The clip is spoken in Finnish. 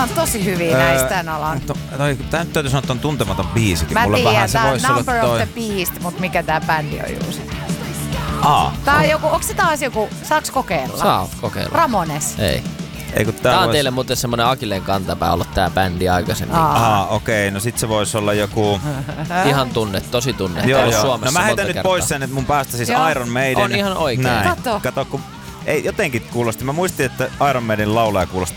on tosi hyviä näistä tämän alan. Tää nyt täytyy sanoa, että on tuntematon biisikin. Mä Mulle tiedän, vähän se tää on voisi olla Number toi. of the Beast, mut mikä tää bändi on Juuso? Tää on joku, onks se taas joku, saaks kokeilla? Saat kokeilla. Ramones. Ei. Tää on teille muuten semmonen Akilleen kantapää ollut tää bändi aikaisemmin. Okei, no sit se voisi olla joku... Ihan tosi tunne. Joo. No mä heitän nyt pois sen, että mun päästä siis Iron Maiden. On ihan oikein. Näin. Kato, kun ei jotenkin kuulosti. Mä muistin, että Iron Maiden laulaja kuulosti